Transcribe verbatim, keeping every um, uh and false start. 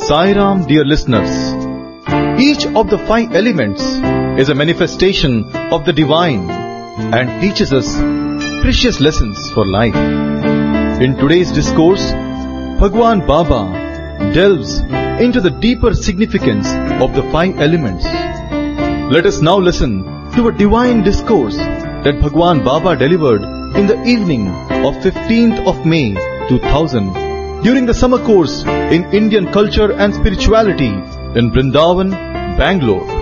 Sai Ram, dear listeners. Each of the five elements is a manifestation of the divine and teaches us precious lessons for life. In today's discourse, Bhagwan Baba delves into the deeper significance of the five elements. Let us now listen to a divine discourse that Bhagwan Baba delivered in the evening of fifteenth of May two thousand during the summer course in Indian culture and spirituality in Vrindavan, Bangalore.